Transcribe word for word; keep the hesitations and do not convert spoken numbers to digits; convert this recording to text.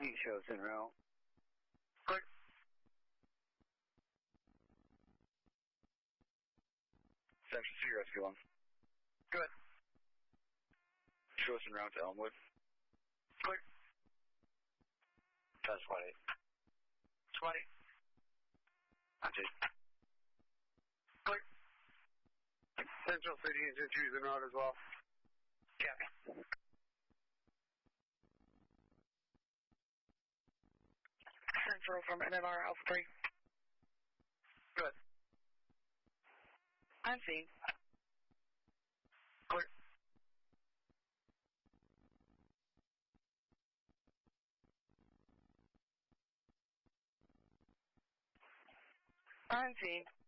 Heat shows en route. Good. Section C, rescue one. Good. Shows en route to Elmwood. Good. Ten twenty. twenty. Auntie. Good. Central City is just using route as well. Copy. Central from N M R Alpha three. Good. I'm seen. Good. I'm seen.